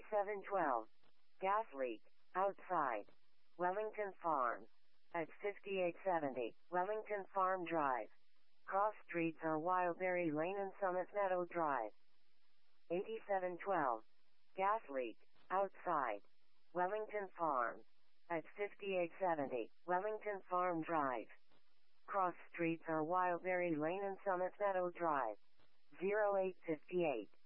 8712. Gas leak. Outside. Wellington Farm. At 5870 Wellington Farm Drive. Cross streets are Wildberry Lane and Summit Meadow Drive. 8712. Gas leak. Outside. Wellington Farm. At 5870 Wellington Farm Drive. Cross streets are Wildberry Lane and Summit Meadow Drive. 0858.